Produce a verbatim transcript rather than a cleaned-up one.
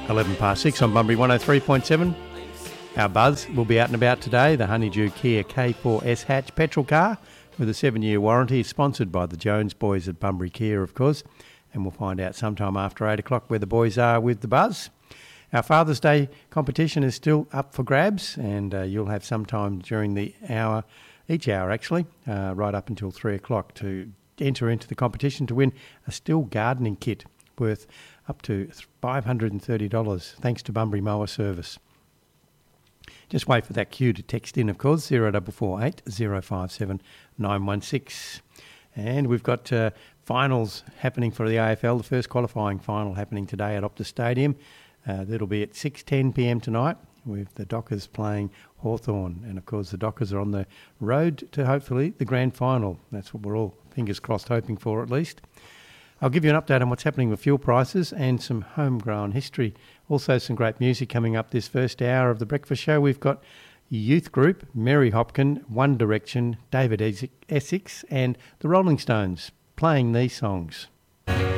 eleven past six on Bunbury one oh three point seven. Our buzz will be out and about today. The Honeydew Kia K four S hatch petrol car with a seven-year warranty, sponsored by the Jones boys at Bunbury Kia, of course. And we'll find out sometime after eight o'clock where the boys are with the buzz. Our Father's Day competition is still up for grabs, and uh, you'll have some time during the hour, each hour actually, uh, right up until three o'clock to enter into the competition to win a Stihl gardening kit worth up to five hundred thirty dollars, thanks to Bunbury Mower Service. Just wait for that cue to text in, of course, zero four four eight, zero five seven, nine one six. And we've got uh, finals happening for the A F L, the first qualifying final happening today at Optus Stadium. Uh, that'll be at six ten p m tonight, with the Dockers playing Hawthorn. And, of course, the Dockers are on the road to, hopefully, the grand final. That's what we're all, fingers crossed, hoping for at least. I'll give you an update on what's happening with fuel prices and some homegrown history. Also some great music coming up this first hour of the breakfast show. We've got Youth Group, Mary Hopkin, One Direction, David Essex and the Rolling Stones playing these songs.